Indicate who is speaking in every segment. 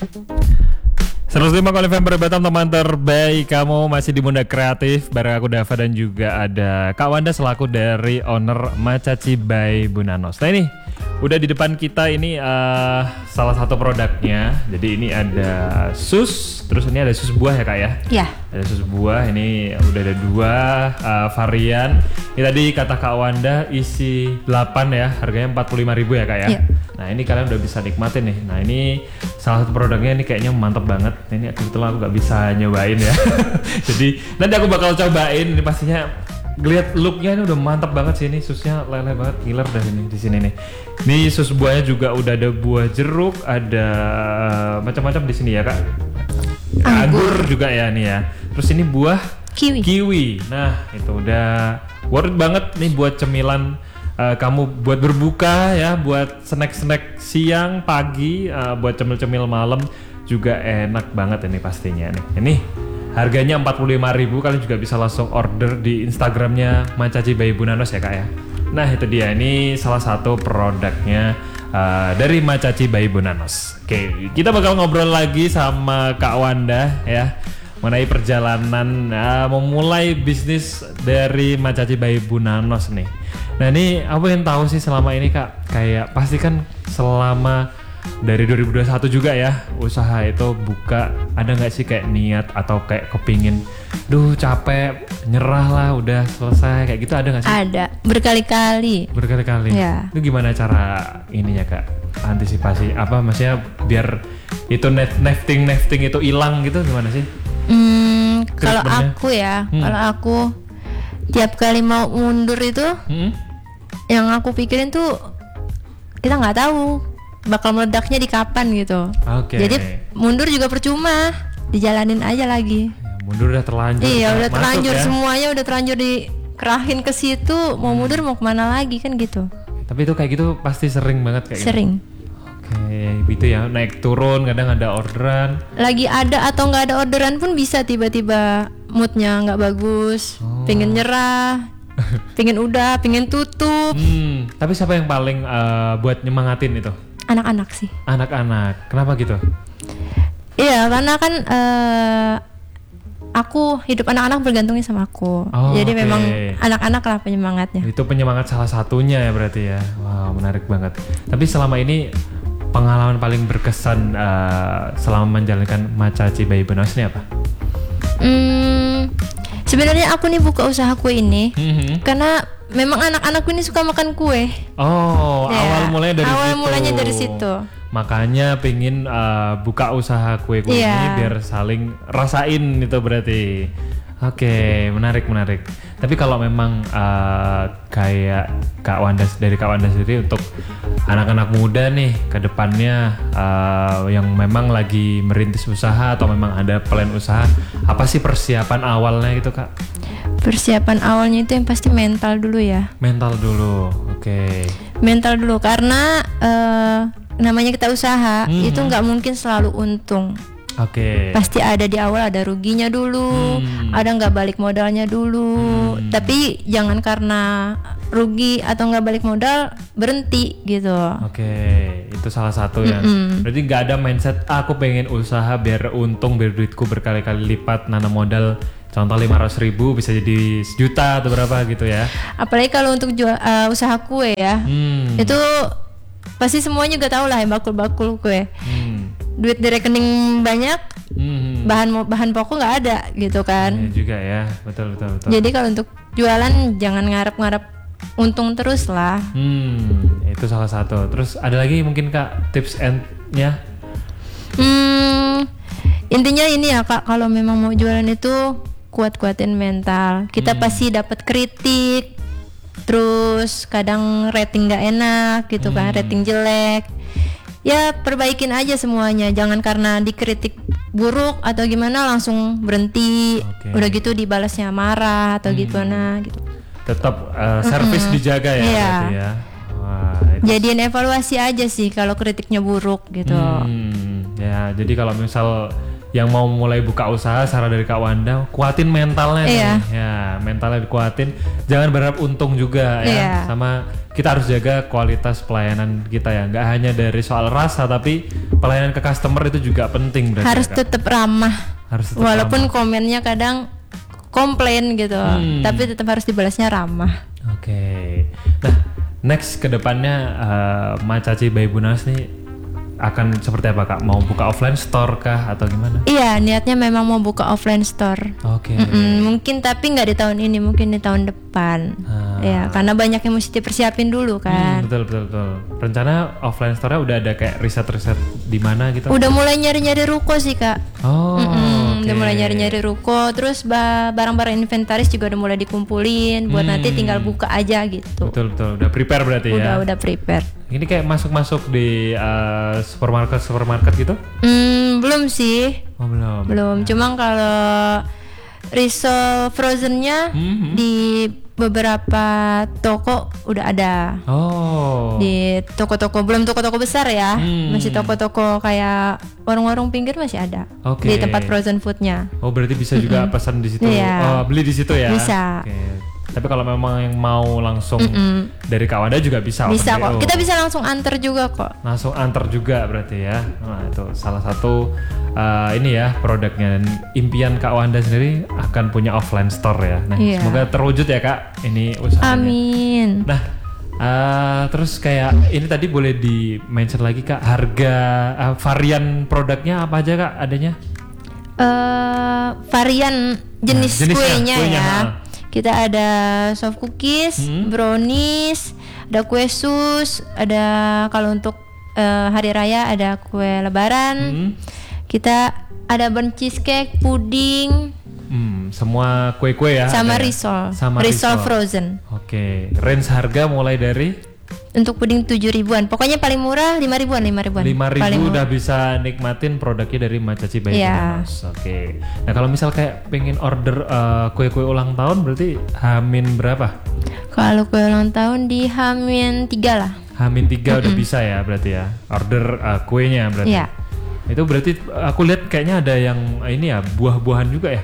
Speaker 1: 105 FM Perbetam, teman terbaik kamu masih di Munda Kreatif bareng aku Dava dan juga ada Kak Wanda selaku dari owner Macaci by Bunanos. Nah ini udah di depan kita ini salah satu produknya. Jadi ini ada sus, terus ini ada sus buah ya Kak ya?
Speaker 2: Iya.
Speaker 1: Ada sus buah, ini udah ada 2 varian. Ini tadi kata Kak Wanda isi 8 ya, harganya 45.000 ya Kak ya?
Speaker 2: Iya.
Speaker 1: Nah ini kalian udah bisa nikmatin nih. Nah ini salah satu produknya, ini kayaknya mantep banget. Ini kebetulan aku gak bisa nyobain ya. Jadi nanti aku bakal cobain. Ini pastinya lihat looknya ini udah mantap banget sih. Ini susnya leleh banget, killer dah ini di sini nih. Ini sus buahnya juga udah ada buah jeruk, ada macam-macam di sini ya Kak. Anggur juga ya nih ya. Terus ini buah kiwi. Nah itu udah worth it banget nih buat cemilan. Kamu buat berbuka ya, buat snack-snack siang, pagi, buat cemil-cemil malam juga enak banget ini pastinya nih. Ini harganya 45.000, kalian juga bisa langsung order di Instagramnya Macaci by Bunanos ya Kak ya. Nah itu dia, ini salah satu produknya dari Macaci by Bunanos. Oke, kita bakal ngobrol lagi sama Kak Wanda ya mengenai perjalanan memulai bisnis dari Macaci by Bunanos nih. Nah ini aku yang tahu sih selama ini Kak, kayak pasti kan selama dari 2021 juga ya usaha itu buka, ada nggak sih kayak niat atau kayak kepingin, duh capek, nyerah lah udah selesai kayak gitu, ada nggak sih?
Speaker 2: Ada, berkali-kali.
Speaker 1: Ya. Itu gimana cara ininya Kak, antisipasi apa maksudnya biar itu nafting itu hilang gitu, gimana sih?
Speaker 2: Kalau aku ya, kalau aku tiap kali mau mundur itu, yang aku pikirin tuh kita nggak tahu bakal meledaknya di kapan gitu. Jadi mundur juga percuma, dijalanin aja lagi.
Speaker 1: Mundur udah terlanjur.
Speaker 2: Iya udah terlanjur ya? Semuanya udah terlanjur dikerahin ke situ, mau mundur mau kemana lagi kan gitu.
Speaker 1: Tapi itu kayak gitu pasti sering banget kayak
Speaker 2: sering.
Speaker 1: Gitu. Oke, gitu ya, naik turun, kadang ada orderan.
Speaker 2: Lagi ada atau nggak ada orderan pun bisa tiba-tiba moodnya nggak bagus, pengen nyerah, pengen tutup.
Speaker 1: Tapi siapa yang paling buat nyemangatin itu?
Speaker 2: Anak-anak sih.
Speaker 1: Anak-anak, kenapa gitu?
Speaker 2: Iya, karena kan aku hidup anak-anak bergantungnya sama aku. Jadi memang anak-anak lah penyemangatnya.
Speaker 1: Itu penyemangat salah satunya ya berarti ya. Wow, menarik banget. Tapi selama ini pengalaman paling berkesan selama menjalankan Macaci by Bunanos ini apa?
Speaker 2: Sebenarnya aku nih buka usaha kue ini karena memang anak-anakku ini suka makan kue.
Speaker 1: Awal mulanya dari
Speaker 2: situ.
Speaker 1: Makanya pengen buka usaha kue ini biar saling rasain itu berarti. Oke, menarik. Tapi kalau memang kayak Kak Wanda sendiri untuk anak-anak muda nih ke depannya yang memang lagi merintis usaha atau memang ada plan usaha, apa sih persiapan awalnya gitu Kak?
Speaker 2: Persiapan awalnya itu yang pasti mental dulu ya.
Speaker 1: Mental dulu, oke.
Speaker 2: Mental dulu karena namanya kita usaha itu nggak mungkin selalu untung. Pasti ada di awal ada ruginya dulu, ada nggak balik modalnya dulu. Tapi jangan karena rugi atau nggak balik modal berhenti gitu.
Speaker 1: Itu salah satu ya. Berarti nggak ada mindset aku pengen usaha biar untung, biar duitku berkali-kali lipat, nanam modal. Contoh 500.000 bisa jadi 1 juta atau berapa gitu ya. Apalagi
Speaker 2: kalau untuk usaha kue ya, itu pasti semuanya juga tahu lah yang bakul-bakul kue. Duit di rekening banyak, bahan pokok nggak ada gitu kan.
Speaker 1: Iya juga ya, betul.
Speaker 2: Jadi kalau untuk jualan jangan ngarep-ngarep untung terus lah.
Speaker 1: Itu salah satu. Terus ada lagi mungkin Kak tips and-nya?
Speaker 2: Intinya ini ya Kak, kalau memang mau jualan itu kuat-kuatin mental. Kita pasti dapat kritik, terus kadang rating nggak enak gitu kan, rating jelek. Ya perbaikin aja semuanya, jangan karena dikritik buruk atau gimana langsung berhenti. Udah gitu dibalasnya marah atau gimana gitu.
Speaker 1: Tetap servis dijaga ya berarti ya. Wah,
Speaker 2: jadiin evaluasi aja sih kalau kritiknya buruk gitu.
Speaker 1: Ya jadi kalau misal yang mau mulai buka usaha, saran dari Kak Wanda, kuatin mentalnya nih. Ya, mentalnya dikuatin. Jangan berharap untung juga ya. Sama kita harus jaga kualitas pelayanan kita ya. Nggak hanya dari soal rasa, tapi pelayanan ke customer itu juga penting berarti.
Speaker 2: Harus tetap ramah. Walaupun komennya kadang komplain gitu, tapi tetap harus dibalasnya ramah.
Speaker 1: Oke. Nah, next ke depannya Macaci by Bu Nas nih akan seperti apa Kak? Mau buka offline store kah atau gimana?
Speaker 2: Iya, niatnya memang mau buka offline store.
Speaker 1: Oke.
Speaker 2: Mungkin tapi nggak di tahun ini, mungkin di tahun depan. Ya, karena banyak yang mesti dipersiapin dulu kan.
Speaker 1: Betul. Rencana offline store-nya udah ada kayak riset di mana gitu?
Speaker 2: Udah mulai nyari-nyari ruko sih Kak.
Speaker 1: Okay.
Speaker 2: Udah mulai nyari-nyari ruko, terus barang-barang inventaris juga udah mulai dikumpulin buat nanti tinggal buka aja gitu.
Speaker 1: Betul. Udah prepare berarti ya?
Speaker 2: Udah prepare.
Speaker 1: Ini kayak masuk di supermarket gitu?
Speaker 2: Belum sih.
Speaker 1: Oh,
Speaker 2: belum. Cuma kalau risol frozennya di beberapa toko udah ada. Di toko-toko, belum toko-toko besar ya, masih toko-toko kayak warung-warung pinggir masih ada. Di tempat frozen foodnya.
Speaker 1: Oh, berarti bisa juga pesan di situ. Beli di situ ya?
Speaker 2: Bisa.
Speaker 1: Tapi kalau memang yang mau langsung dari Kak Wanda juga bisa.
Speaker 2: Bisa kok. Kita bisa langsung antar juga kok.
Speaker 1: Langsung antar juga berarti ya. Nah, itu salah satu ini ya produknya. Dan impian Kak Wanda sendiri akan punya offline store ya. Nah, semoga terwujud ya Kak ini usahanya.
Speaker 2: Amin.
Speaker 1: Nah, terus kayak ini tadi boleh di mention lagi Kak, harga varian produknya apa aja Kak adanya?
Speaker 2: Varian jenis kuenya ya. Kita ada soft cookies, brownies, ada kue sus, ada kalau untuk hari raya ada kue lebaran. Kita ada burnt cheesecake, puding.
Speaker 1: Semua kue-kue ya.
Speaker 2: Sama risol. Risol frozen.
Speaker 1: Oke. Range harga mulai dari?
Speaker 2: Untuk puding 7.000-an. Pokoknya paling murah 5.000-an.
Speaker 1: 5.000 udah bisa nikmatin produknya dari Macaci by Bu Nas. Oke. Nah, kalau misal kayak pengen order kue-kue ulang tahun berarti Hamin berapa?
Speaker 2: Kalau kue ulang tahun di Hamin 3 lah.
Speaker 1: Hamin 3 udah bisa ya berarti ya. Order kuenya berarti.
Speaker 2: Iya.
Speaker 1: Itu berarti aku lihat kayaknya ada yang ini ya, buah-buahan juga ya.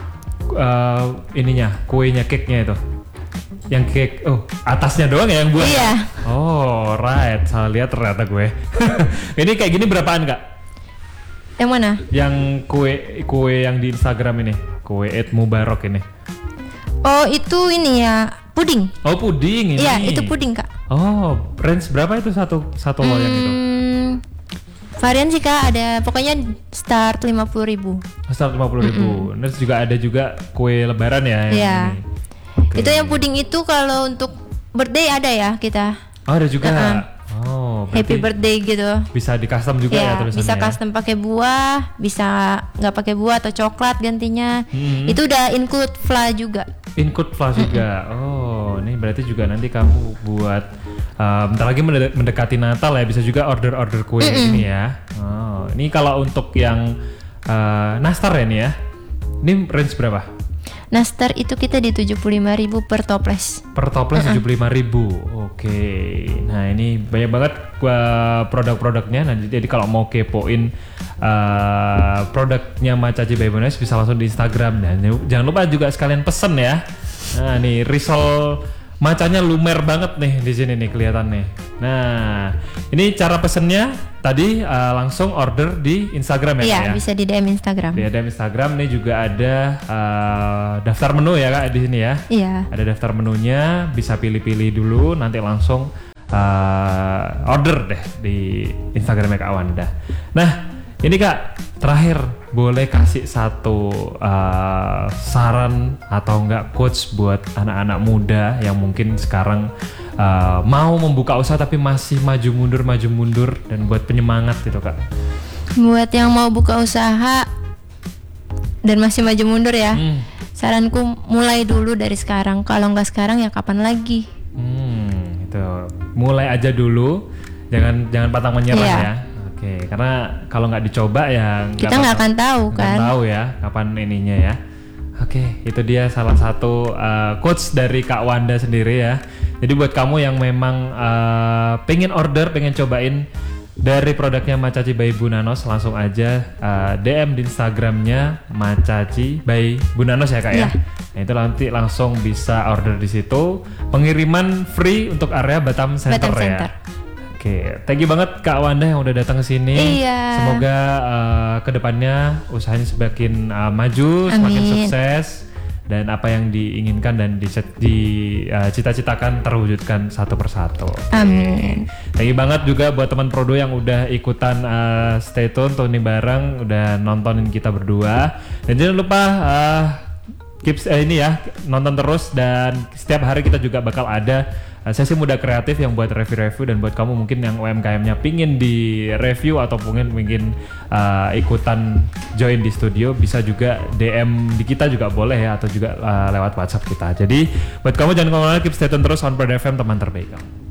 Speaker 1: Ininya, kuenya, cake-nya itu. Yang cake, atasnya doang ya yang buah?
Speaker 2: Iya.
Speaker 1: Oh, right. Salah lihat ternyata gue. Ini kayak gini berapaan Kak?
Speaker 2: Yang mana?
Speaker 1: Yang kue yang di Instagram ini, kue Eid Mubarak ini.
Speaker 2: Oh, itu ini ya, puding.
Speaker 1: Oh, puding ini.
Speaker 2: Iya, itu puding Kak.
Speaker 1: Oh, range berapa itu satu loyang itu?
Speaker 2: Varian sih Kak, ada pokoknya start 50.000.
Speaker 1: Start 50.000. Terus juga ada juga kue lebaran ya?
Speaker 2: Iya. Itu yang puding itu kalau untuk birthday ada ya kita.
Speaker 1: Oh, ada juga. Oh,
Speaker 2: happy birthday gitu.
Speaker 1: Bisa di custom juga ya tulisannya.
Speaker 2: Bisa custom pakai buah, bisa nggak pakai buah atau coklat gantinya. Itu udah include fla juga.
Speaker 1: Include fla juga. Oh, ini berarti juga nanti kamu buat bentar lagi mendekati Natal ya, bisa juga order kue ini ya. Oh, ini kalau untuk yang nastar ya nih ya. Ini range berapa?
Speaker 2: Nastar itu kita di 75.000 per toples.
Speaker 1: Per toples 75.000. Oke. Nah, ini banyak banget produk-produknya. Nah, jadi kalau mau kepoin produknya Macaci by Bu Nas bisa langsung di Instagram. Dan jangan lupa juga sekalian pesen ya. Nah, nih risol macanya lumer banget nih di sini nih kelihatan nih. Nah, ini cara pesennya tadi langsung order di Instagram ya?
Speaker 2: Iya,
Speaker 1: ya?
Speaker 2: Bisa di DM Instagram.
Speaker 1: Di DM Instagram nih juga ada daftar menu ya Kak di sini ya?
Speaker 2: Iya.
Speaker 1: Ada daftar menunya, bisa pilih-pilih dulu, nanti langsung order deh di Instagramnya Kak Wanda. Nah, ini Kak, terakhir boleh kasih satu saran atau enggak quotes buat anak-anak muda yang mungkin sekarang mau membuka usaha tapi masih maju mundur dan buat penyemangat gitu Kak.
Speaker 2: Buat yang mau buka usaha dan masih maju mundur ya, saranku mulai dulu dari sekarang. Kalau nggak sekarang ya kapan lagi?
Speaker 1: Itu mulai aja dulu, jangan pantang menyerah ya. Oke, karena kalau nggak dicoba ya
Speaker 2: kita nggak akan tahu kan.
Speaker 1: Tahu ya kapan ininya ya. Oke, itu dia salah satu quotes dari Kak Wanda sendiri ya. Jadi buat kamu yang memang pengen order, pengen cobain dari produknya Macaci by Bu Nanos, langsung aja DM di Instagramnya Macaci by Bu Nanos ya Kak ya. Nah itu nanti langsung bisa order di situ. Pengiriman free untuk area Batam Center ya. Oke, thank you banget Kak Wanda yang udah datang ke sini.
Speaker 2: Iya.
Speaker 1: Semoga kedepannya usahanya semakin maju, semakin sukses. Dan apa yang diinginkan dan dicita-citakan terwujudkan satu persatu.
Speaker 2: Amin.
Speaker 1: Thank you banget juga buat teman Prodo yang udah ikutan stay tune tuh nih bareng, udah nontonin kita berdua. Dan jangan lupa ini ya, nonton terus, dan setiap hari kita juga bakal ada sesi muda kreatif yang buat review-review, dan buat kamu mungkin yang UMKM-nya pingin di review atau mungkin ikutan join di studio, bisa juga DM di kita juga boleh ya, atau juga lewat WhatsApp kita. Jadi buat kamu jangan kemana-mana, keep stay tune terus on Prodo FM, teman terbaik kamu.